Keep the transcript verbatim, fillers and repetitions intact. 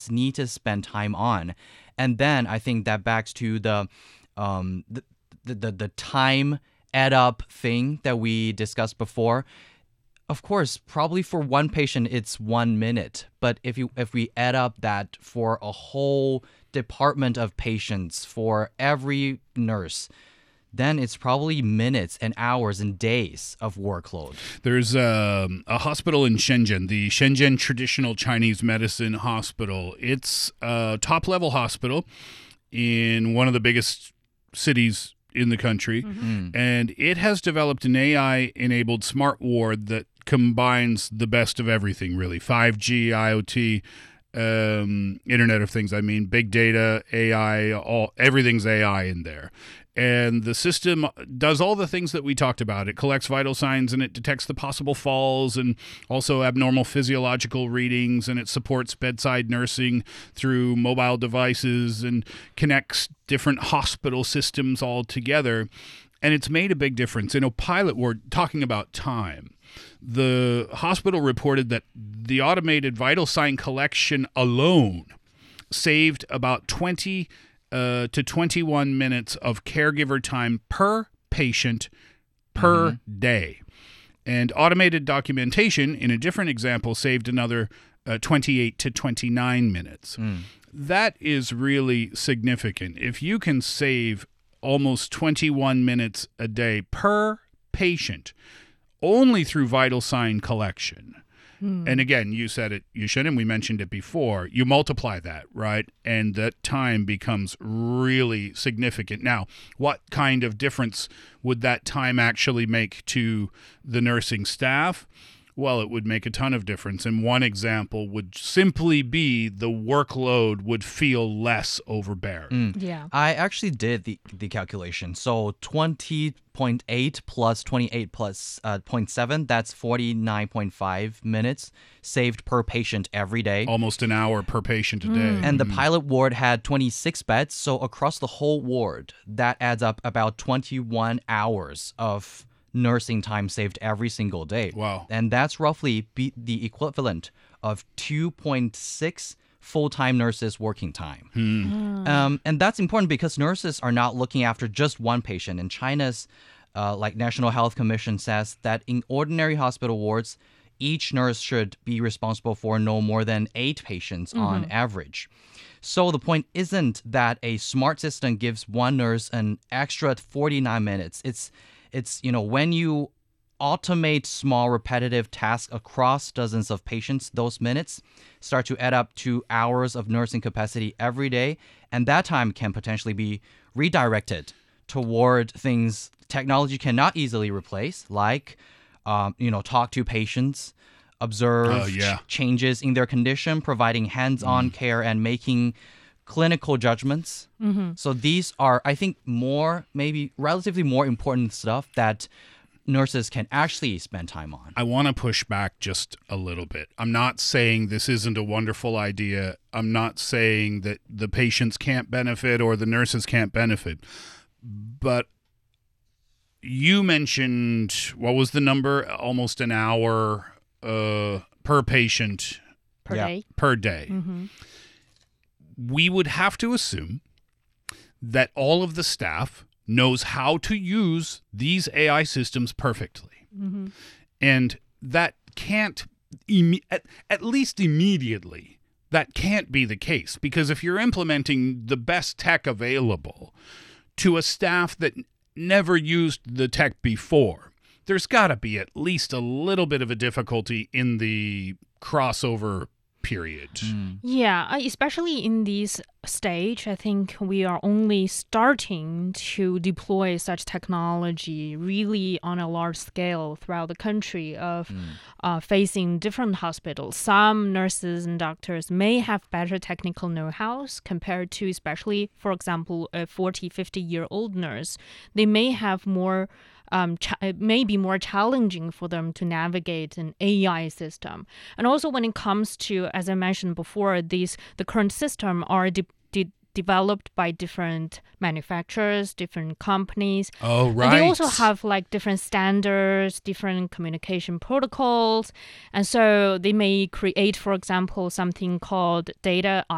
need to spend time on. And then I think that backs to the um the the, the, the time add up thing that we discussed before. Of course, probably for one patient it's one minute, but if you if we add up that for a whole department of patients, for every nurse, then it's probably minutes and hours and days of workload. There's um, a hospital in Shenzhen, the Shenzhen Traditional Chinese Medicine Hospital. It's a top-level hospital in one of the biggest cities in the country, Mm. and it has developed an A I-enabled smart ward that combines the best of everything, really. five G, IoT, um, Internet of Things, I mean, big data, A I, all everything's A I in there. And the system does all the things that we talked about. It collects vital signs and it detects the possible falls and also abnormal physiological readings, and it supports bedside nursing through mobile devices and connects different hospital systems all together. And it's made a big difference. In a pilot ward, talking about time, the hospital reported that the automated vital sign collection alone saved about twenty uh, to twenty-one minutes of caregiver time per patient per mm-hmm. day. And automated documentation, in a different example, saved another uh, twenty-eight to twenty-nine minutes. Mm. That is really significant. If you can save almost twenty-one minutes a day per patient only through vital sign collection. Mm. And again, you said it, Yushin, and we mentioned it before, you multiply that, right? And that time becomes really significant. Now, what kind of difference would that time actually make to the nursing staff? Well, it would make a ton of difference. And one example would simply be the workload would feel less overbearing. Mm. Yeah. I actually did the, the calculation. So twenty point eight plus twenty-eight plus uh, zero point seven, that's forty-nine point five minutes saved per patient every day. Almost an hour per patient a day. Mm. And the pilot ward had twenty-six beds. So across the whole ward, that adds up about twenty-one hours of nursing time saved every single day. Wow. And that's roughly be the equivalent of two point six full-time nurses working time. Hmm. Um, and that's important because nurses are not looking after just one patient. In China's uh, like National Health Commission says that in ordinary hospital wards, each nurse should be responsible for no more than eight patients mm-hmm. on average. So the point isn't that a smart system gives one nurse an extra forty-nine minutes. It's It's, you know, when you automate small repetitive tasks across dozens of patients, those minutes start to add up to hours of nursing capacity every day. And that time can potentially be redirected toward things technology cannot easily replace, like, um, you know, talk to patients, observe oh, yeah. ch- changes in their condition, providing hands-on mm. care and making clinical judgments. Mm-hmm. So these are, I think, more, maybe relatively more important stuff that nurses can actually spend time on. I want to push back just a little bit. I'm not saying this isn't a wonderful idea. I'm not saying that the patients can't benefit or the nurses can't benefit. But you mentioned, what was the number? Almost an hour uh, per patient. Per yeah. day. Per day. Mm-hmm. We would have to assume that all of the staff knows how to use these A I systems perfectly. Mm-hmm. And that can't, imme- at, at least immediately, that can't be the case. Because if you're implementing the best tech available to a staff that n- never used the tech before, there's got to be at least a little bit of a difficulty in the crossover period. Mm. Yeah, especially in this stage, I think we are only starting to deploy such technology really on a large scale throughout the country of mm. uh, facing different hospitals. Some nurses and doctors may have better technical know-hows compared to, especially, for example, a forty, fifty-year-old nurse. They may have more Um, ch- it may be more challenging for them to navigate an A I system. And also when it comes to, as I mentioned before, these the current system are de- de- developed by different manufacturers, different companies. Oh, right. And they also have like different standards, different communication protocols. And so they may create, for example, something called data